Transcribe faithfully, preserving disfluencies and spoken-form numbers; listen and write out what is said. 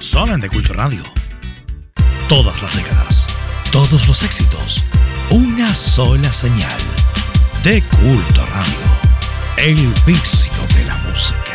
Solo en De Culto Radio. Todas las décadas, todos los éxitos, una sola señal. De Culto Radio. El vicio de la música.